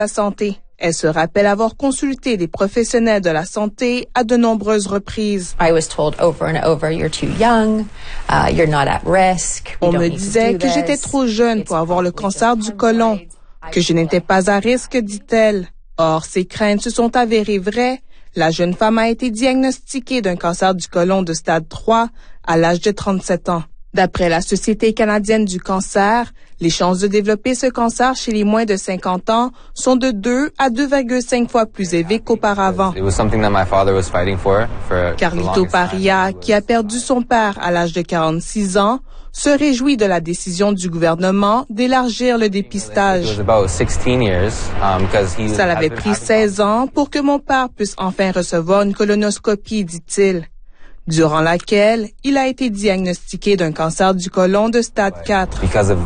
la santé. Elle se rappelle avoir consulté des professionnels de la santé à de nombreuses reprises. I was told over and over, you're too young, you're not at risk. On me disait que j'étais trop jeune pour avoir le cancer du côlon, que je n'étais pas à risque, dit-elle. Or, ces craintes se sont avérées vraies. La jeune femme a été diagnostiquée d'un cancer du côlon de stade 3 à l'âge de 37 ans. D'après la Société canadienne du cancer, les chances de développer ce cancer chez les moins de 50 ans sont de 2 à 2,5 fois plus élevées qu'auparavant. Carlito Paria, qui a perdu son père à l'âge de 46 ans, se réjouit de la décision du gouvernement d'élargir le dépistage. Ça l'avait pris 16 ans pour que mon père puisse enfin recevoir une colonoscopie, dit-il, durant laquelle il a été diagnostiqué d'un cancer du côlon de stade 4.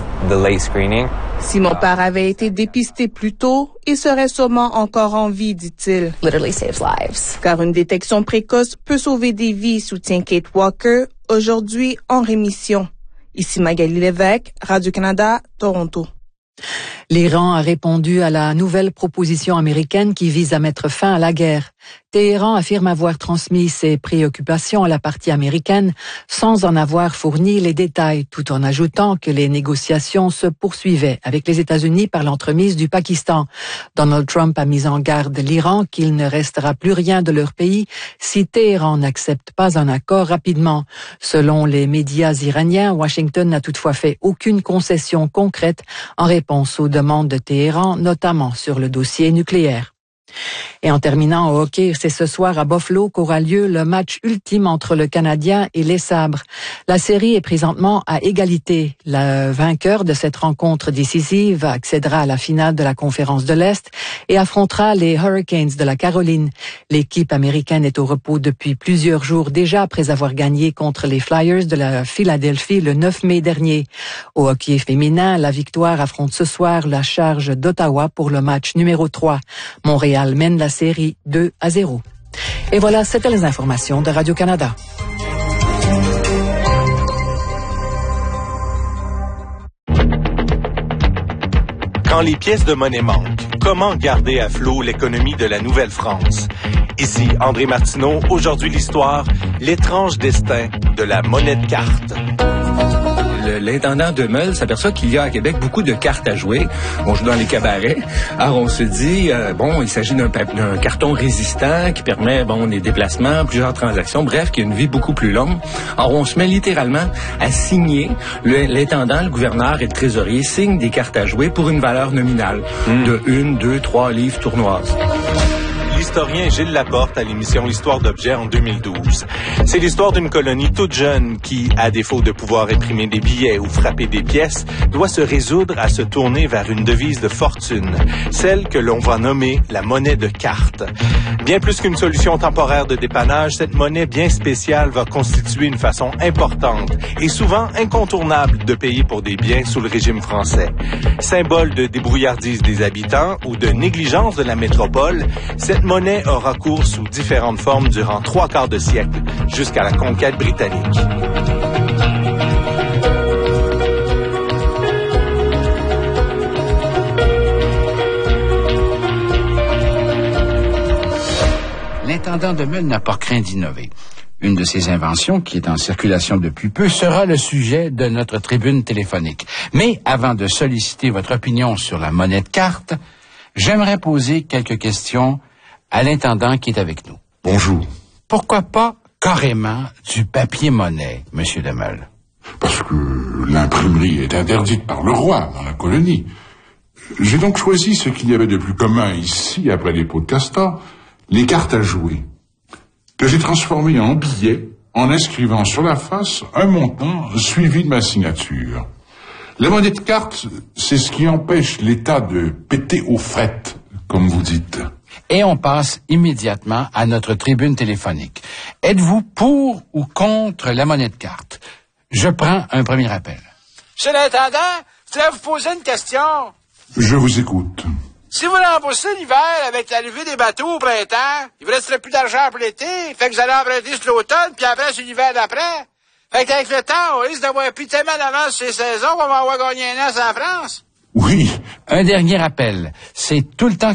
Si mon père avait été dépisté plus tôt, il serait sûrement encore en vie, dit-il. Car une détection précoce peut sauver des vies, soutient Kate Walker, aujourd'hui en rémission. Ici Magali Lévesque, Radio-Canada, Toronto. L'Iran a répondu à la nouvelle proposition américaine qui vise à mettre fin à la guerre. Téhéran affirme avoir transmis ses préoccupations à la partie américaine sans en avoir fourni les détails, tout en ajoutant que les négociations se poursuivaient avec les États-Unis par l'entremise du Pakistan. Donald Trump a mis en garde l'Iran qu'il ne restera plus rien de leur pays si Téhéran n'accepte pas un accord rapidement. Selon les médias iraniens, Washington n'a toutefois fait aucune concession concrète en réponse aux demandes de Téhéran, notamment sur le dossier nucléaire. Et en terminant au hockey, c'est ce soir à Buffalo qu'aura lieu le match ultime entre le Canadien et les Sabres. La série est présentement à égalité. Le vainqueur de cette rencontre décisive accédera à la finale de la Conférence de l'Est et affrontera les Hurricanes de la Caroline. L'équipe américaine est au repos depuis plusieurs jours déjà après avoir gagné contre les Flyers de la Philadelphie le 9 mai dernier. Au hockey féminin, la Victoire affronte ce soir la Charge d'Ottawa pour le match numéro 3. Montréal mène la série 2-0. Et voilà, c'était les informations de Radio-Canada. Quand les pièces de monnaie manquent, comment garder à flot l'économie de la Nouvelle-France? Ici André Martineau, aujourd'hui l'histoire, l'étrange destin de la monnaie de carte. L'intendant de Meul s'aperçoit qu'il y a à Québec beaucoup de cartes à jouer. On joue dans les cabarets. Alors on se dit, il s'agit d'un carton résistant qui permet, des déplacements, plusieurs transactions, bref, qui a une vie beaucoup plus longue. Alors on se met littéralement à signer. L'intendant, le gouverneur et le trésorier signent des cartes à jouer pour une valeur nominale de 1, 2, 3 livres tournoises. L'historien Gilles Laporte à l'émission Histoire d'objets en 2012. C'est l'histoire d'une colonie toute jeune qui, à défaut de pouvoir imprimer des billets ou frapper des pièces, doit se résoudre à se tourner vers une devise de fortune, celle que l'on va nommer la monnaie de carte. Bien plus qu'une solution temporaire de dépannage, cette monnaie bien spéciale va constituer une façon importante et souvent incontournable de payer pour des biens sous le régime français. Symbole de débrouillardise des habitants ou de négligence de la métropole, cette monnaie aura cours sous différentes formes durant 3/4 de siècle, jusqu'à la conquête britannique. L'intendant de Meul n'a pas craint d'innover. Une de ses inventions, qui est en circulation depuis peu, sera le sujet de notre tribune téléphonique. Mais avant de solliciter votre opinion sur la monnaie de carte, j'aimerais poser quelques questions à l'intendant qui est avec nous. Bonjour. Pourquoi pas carrément du papier-monnaie, Monsieur de Meul? Parce que l'imprimerie est interdite par le roi dans la colonie. J'ai donc choisi ce qu'il y avait de plus commun ici, après les pots de castor, les cartes à jouer, que j'ai transformées en billets en inscrivant sur la face un montant suivi de ma signature. La monnaie de carte, c'est ce qui empêche l'État de péter aux frettes, comme vous dites. Et on passe immédiatement à notre tribune téléphonique. Êtes-vous pour ou contre la monnaie de carte? Je prends un premier appel. Monsieur l'intendant, je voudrais vous poser une question. Je vous écoute. Si vous remboursez l'hiver avec l'arrivée des bateaux au printemps, il vous resterait plus d'argent pour l'été, fait que vous allez emprunter sur l'automne, puis après sur l'hiver d'après. Fait qu'avec le temps, on risque d'avoir pris tellement d'avance sur ces saisons qu'on va avoir gagné un an sans France. Oui. Un dernier appel. C'est tout le temps